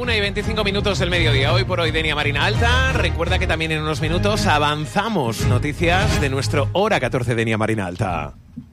1:25 del mediodía. Hoy por hoy, Denia Marina Alta. Recuerda que también en unos minutos avanzamos noticias de nuestro Hora 14 Denia Marina Alta.